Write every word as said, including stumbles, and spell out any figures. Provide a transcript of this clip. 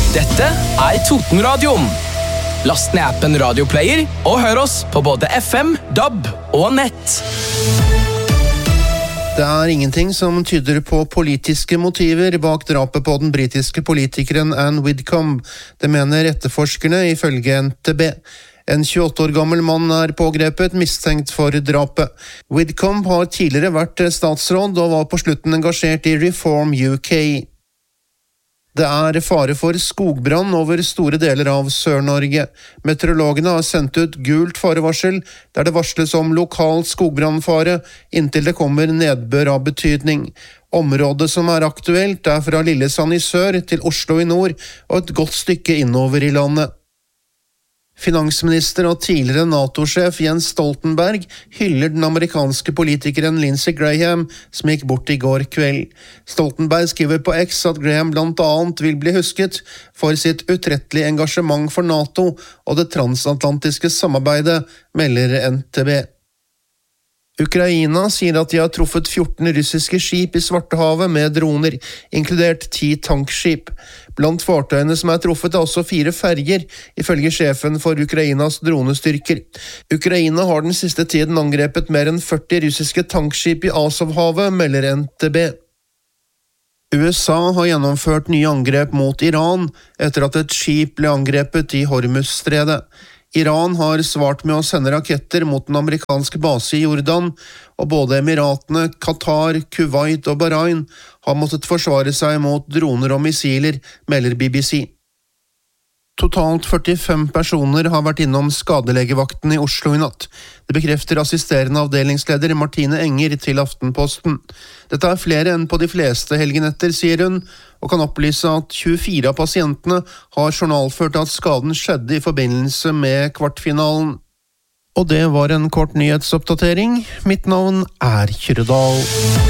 Dette er Totenradioen. Last ned appen Radioplayer og hør oss på både F M, D A B og nett. Det er ingenting som tyder på politiske motiver bak drapet på den britiske politikeren Anne Widdecombe. Det mener etterforskerne ifølge N T B. En tjueåtte år gammel mann er pågrepet mistenkt for drapet. Widdecombe har tidligere vært statsråd og var på slutten engasjert i Reform U K. Det er fare for skogbrann over store deler av Sør-Norge. Meteorologene har sendt ut gult farevarsel, der det varsles om lokal skogbrannfare, inntil det kommer nedbør av betydning. Området som er aktuelt er fra Lillesand i sør til Oslo i nord, og et godt stykke innover i landet. Finansminister og tidligere NATO-sjef Jens Stoltenberg hyller den amerikanske politikeren Lindsey Graham, som gikk bort i går kveld. Stoltenberg skriver på X at Graham blant annet vil bli husket for sitt utrettelige engasjement for NATO og det transatlantiske samarbeidet, melder N T B. Ukraina sier at de har truffet fjorten russiske skip i Svartehavet med droner, inkludert ti tankskip. Blant fartøyene som er truffet er også fire ferger, ifølge sjefen for Ukrainas dronestyrker. Ukraina har den siste tiden angrepet mer enn førti russiske tankskip i Azovhavet, melder N T B. U S A har gjennomført nye angrep mot Iran etter at et skip ble angrepet i Hormuzstredet. Iran har svart med å sende raketter mot den amerikanske base i Jordan, og både Emiratene, Qatar, Kuwait og Bahrain har måttet forsvare seg mot droner og missiler, melder B B C. Totalt førtifem personer har vært innom skadelegevakten i Oslo i natt. Det bekrefter assisterende avdelingsleder Martine Enger til Aftenposten. Dette er flere enn på de fleste helgenetter, sier hun, og kan opplyse at tjuefire av pasientene har journalført at skaden skjedde i forbindelse med kvartfinalen. Og det var en kort nyhetsoppdatering. Mitt navn er Kyrre Dahl.